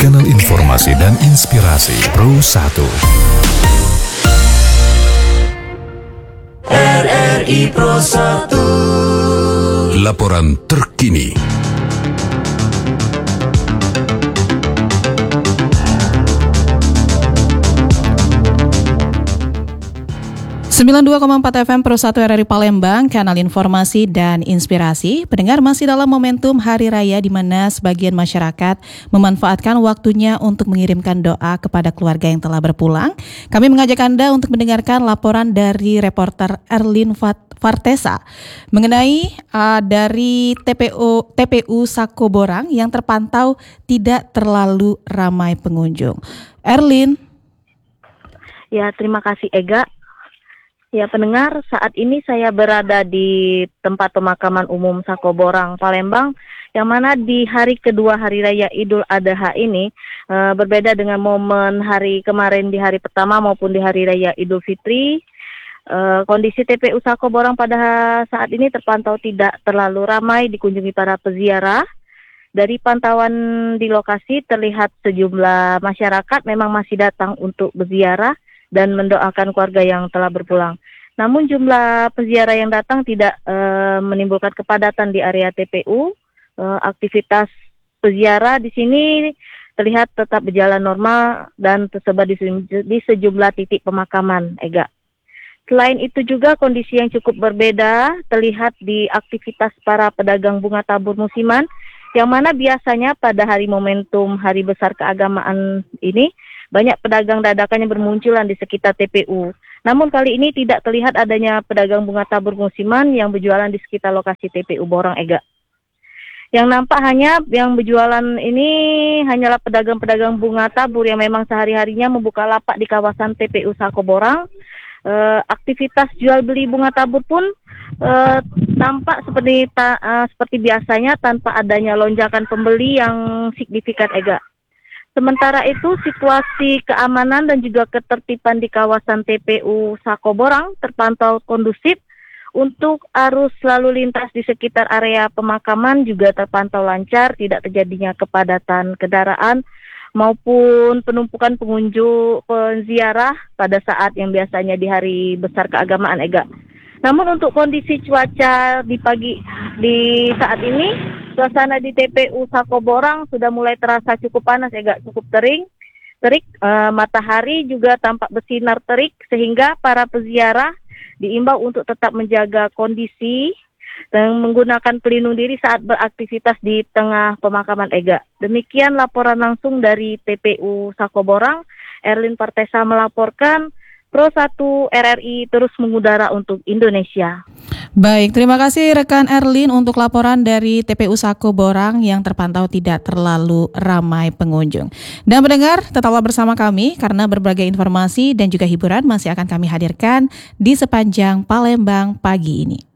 kanal informasi dan inspirasi Pro 1. RRI Pro 1. Laporan terkini. Sembilan 92,4 FM Pro 1 RRI Palembang, kanal informasi dan inspirasi. Pendengar, masih dalam momentum Hari Raya di mana sebagian masyarakat memanfaatkan waktunya untuk mengirimkan doa kepada keluarga yang telah berpulang. Kami mengajak Anda untuk mendengarkan laporan dari reporter Erlin Fartesa mengenai dari TPU Sakoborang yang terpantau tidak terlalu ramai pengunjung. Erlin. Ya, terima kasih Ega. Ya pendengar, saat ini saya berada di tempat pemakaman umum Sakoborang, Palembang, yang mana di hari kedua Hari Raya Idul Adha ini berbeda dengan momen hari kemarin di hari pertama maupun di Hari Raya Idul Fitri. Kondisi TPU Sakoborang pada saat ini terpantau tidak terlalu ramai dikunjungi para peziarah. Dari pantauan di lokasi terlihat sejumlah masyarakat memang masih datang untuk berziarah dan mendoakan keluarga yang telah berpulang. Namun jumlah peziarah yang datang tidak menimbulkan kepadatan di area TPU. Aktivitas peziarah di sini terlihat tetap berjalan normal dan tersebar di sejumlah titik pemakaman, Ega. Selain itu juga kondisi yang cukup berbeda terlihat di aktivitas para pedagang bunga tabur musiman, yang mana biasanya pada hari momentum Hari Besar Keagamaan ini banyak pedagang dadakan yang bermunculan di sekitar TPU. Namun kali ini tidak terlihat adanya pedagang bunga tabur musiman yang berjualan di sekitar lokasi TPU Borang, Ega. Yang nampak yang berjualan ini hanyalah pedagang-pedagang bunga tabur yang memang sehari-harinya membuka lapak di kawasan TPU Sakoborang. Aktivitas jual beli bunga tabur pun tampak seperti biasanya tanpa adanya lonjakan pembeli yang signifikan, Ega. Sementara itu, situasi keamanan dan juga ketertiban di kawasan TPU Sakoborang terpantau kondusif. Untuk arus lalu lintas di sekitar area pemakaman juga terpantau lancar, tidak terjadinya kepadatan kendaraan maupun penumpukan pengunjung penziarah pada saat yang biasanya di Hari Besar Keagamaan, Ega. Namun untuk kondisi cuaca di saat ini, suasana di TPU Sakoborang sudah mulai terasa cukup panas, cukup terik. Matahari juga tampak bersinar terik sehingga para peziarah diimbau untuk tetap menjaga kondisi dan menggunakan pelindung diri saat beraktivitas di tengah pemakaman, Ega. Demikian laporan langsung dari TPU Sakoborang. Erlin Fartesa melaporkan. Pro 1 RRI terus mengudara untuk Indonesia. Baik, terima kasih rekan Erlin untuk laporan dari TPU Sakoborang yang terpantau tidak terlalu ramai pengunjung. Dan pendengar, tetaplah bersama kami karena berbagai informasi dan juga hiburan masih akan kami hadirkan di sepanjang Palembang pagi ini.